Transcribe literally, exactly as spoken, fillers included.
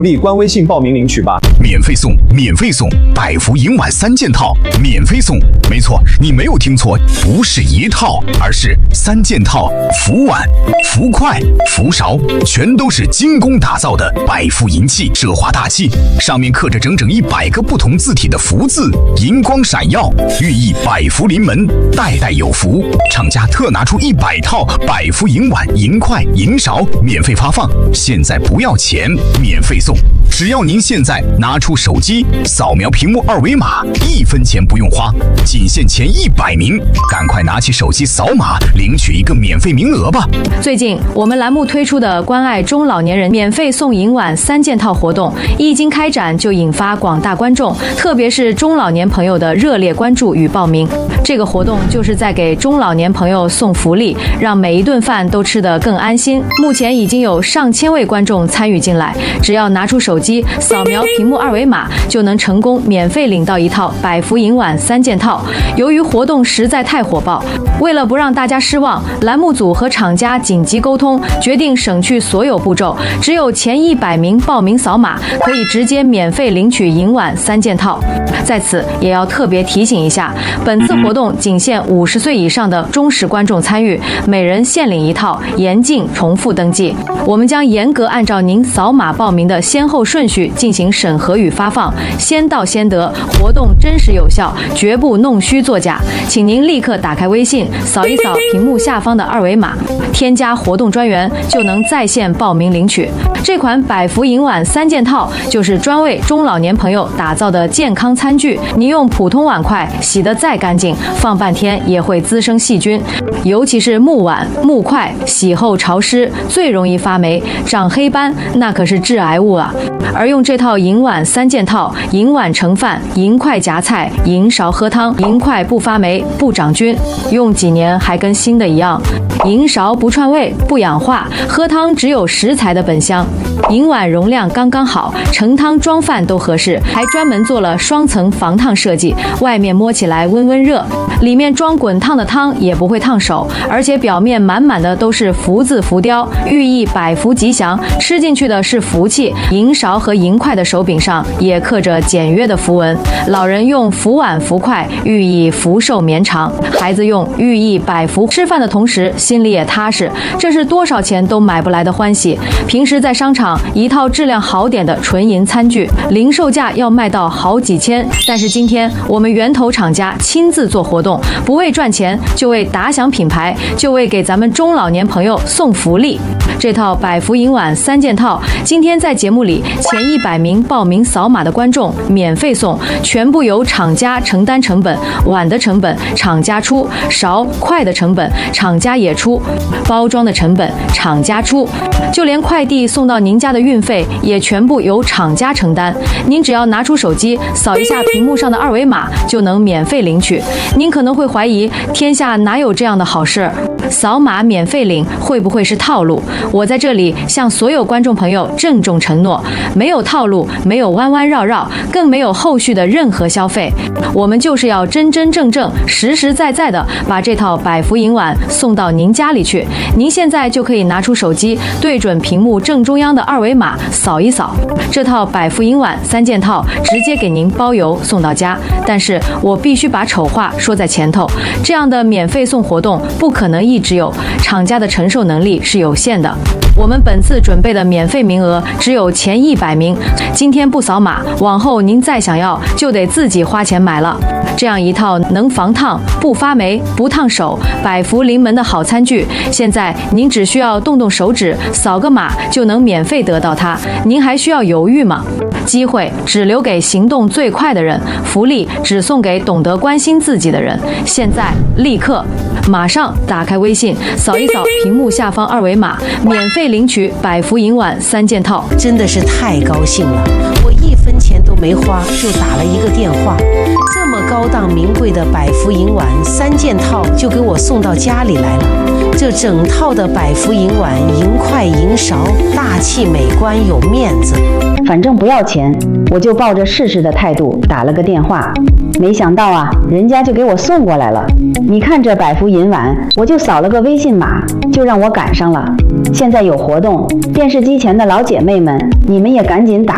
立官微信报名领取吧。 免费送，免费送百福银碗三件套，免费送。没错，你没有听错，不是一套，而是三件套，福碗、福筷、福勺，全都是精工打造的百福银器，奢华大气，上面刻着整整一百个不同字体的福字，银光闪耀，寓意百福临门，代代有福。厂家特拿出一百套百福银碗、银筷、银勺免费发放，现在不要钱，免费送。只要您现在拿出手机扫描屏幕二维码，一分钱不用花，仅限前一百名，赶快拿起手机扫码领取一个免费名额吧。 最近我们栏目推出的关爱中老年人免费送银碗三件套活动一经开展，就引发广大观众，特别是中老年朋友的热烈关注与报名。这个活动就是在给中老年朋友送福利，让每一顿饭都吃得更安心。目前已经有上千位观众参与进来，只要拿出手机扫描屏幕二维码，就能成功免费领到一套百福银碗三件套。由于活动实在太火爆，为了不让大家失望，栏目组和厂家紧急沟通，决定省去所有步骤，只有前一百名报名扫码，可以直接免费领取银碗三件套。在此也要特别提醒一下，本次活动仅限五十岁以上的忠实观众参与，每人限领一套，严禁重复登记。我们将严格按照您扫码报名的先后顺序进行审核与发放，先到先得，活动真实有效，绝不弄虚作假。请您立刻打开微信，扫一扫屏幕下方的二维码，添加活动专员，就能在线报名领取。这款百福银碗三件套就是专为中老年朋友打造的健康餐具，您用普通碗筷洗得再干净，放半天也会滋生细菌，尤其是木碗、木筷，洗后潮湿，最容易发霉、长黑斑，那可是致癌物啊。而用这套银碗三件套，银碗盛饭，银筷夹菜，银勺喝汤，银筷不发霉不长菌，用几年还跟新的一样。银勺不串味不氧化，喝汤只有食材的本香。银碗容量刚刚好，盛汤装饭都合适，还专门做了双层防烫设计，外面摸起来温温热，里面装滚烫的汤也不会烫手，而且表面满满的都是福字浮雕，寓意百福吉祥，吃进去的是福气。银勺和银筷的手柄上也刻着简约的符文，老人用福碗福筷，寓意福寿绵长；孩子用，寓意百福。吃饭的同时心里也踏实，这是多少钱都买不来的欢喜。平时在商场一套质量好点的纯银餐具，零售价要卖到好几千，但是今天我们源头厂家亲自做活动，不为赚钱，就为打响品牌，就为给咱们中老年朋友送福利。这套百福银碗三件套，今天在节目里前一百名报名扫码的观众免费送，全部由厂家承担成本，碗的成本厂家出，勺筷的成本厂家也出，包装的成本厂家出，就连快递送到您家的运费也全部由厂家承担。您只要拿出手机扫一下屏幕上的二维码，就能免费领取。您可能会怀疑，天下哪有这样的好事？扫码免费领会不会是套路？我在这里向所有观众朋友郑重承诺，没有套路，没有弯弯绕绕，更没有后续的任何消费。我们就是要真真正正、实实在在的把这套百福银碗送到您家里去。您现在就可以拿出手机，对准屏幕正中央的二维码扫一扫，这套百福银碗三件套直接给您包邮送到家。但是我必须把丑话说在前头，这样的免费送活动不可能一直有，厂家的承受能力是有限的。我们本次准备的免费名额只有前一百名，今天不扫码，往后您再想要就得自己花钱买了。这样一套能防烫、不发霉、不烫手、百福临门的好餐具，现在您只需要动动手指，扫个码就能免费得到它，您还需要犹豫吗？机会只留给行动最快的人，福利只送给懂得关心自己的人。现在立刻马上打开微信，扫一扫屏幕下方二维码，免费领取百福银碗三件套。 真的是太高兴了，我一分钱都没花就打了一个电话，这么高档名贵的百福银碗三件套就给我送到家里来了。这整套的百福银碗、银筷、银勺，大气美观有面子。 反正不要钱，我就抱着试试的态度打了个电话，没想到啊，人家就给我送过来了。你看这百福银碗，我就扫了个微信码，就让我赶上了。现在有活动，电视机前的老姐妹们，你们也赶紧打